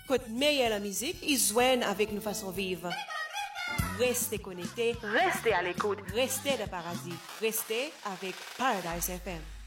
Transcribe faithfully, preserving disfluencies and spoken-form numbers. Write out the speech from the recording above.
Côte meilleure la musique, ils joignent avec nos façons vivre. Restez connectés, Restez à l'écoute. restez de paradis, restez avec Paradise F M.